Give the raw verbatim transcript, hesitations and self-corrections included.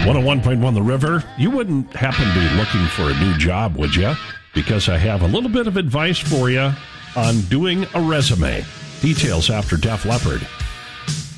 one oh one point one The River. You wouldn't happen to be looking for a new job, would you? Because I have a little bit of advice for you on doing a resume. Details after Def Leppard.